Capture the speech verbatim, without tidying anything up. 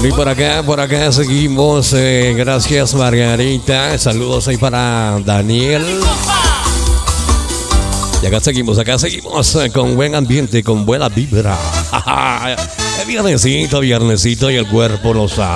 Bueno, y por acá, por acá seguimos. Eh, gracias, Margarita. Saludos ahí para Daniel. Y acá seguimos, acá seguimos eh, con buen ambiente, con buena vibra. Viernesito, viernesito y el cuerpo lo sabe.